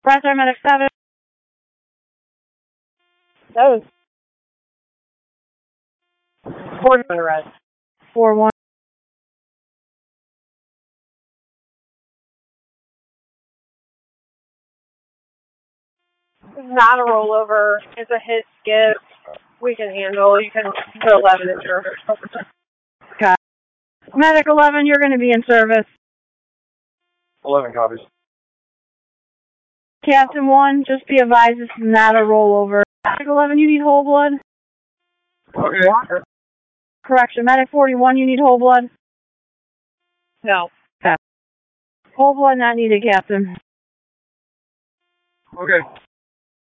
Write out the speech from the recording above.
Pressure medic 7. Those. 4 red. 4-1. It's not a rollover. It's a hit skip. We can handle. You can put 11 in service. Okay. Medic 11, you're going to be in service. 11 copies. Captain 1, just be advised this is not a rollover. Medic 11, you need whole blood? Okay. Correction. Medic 41, you need whole blood? No. Okay. Whole blood not needed, Captain. Okay.